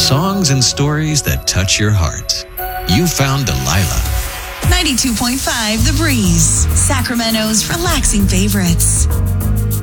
songs and stories that touch your heart. You found Delilah. 92.5 The Breeze, Sacramento's relaxing favorites.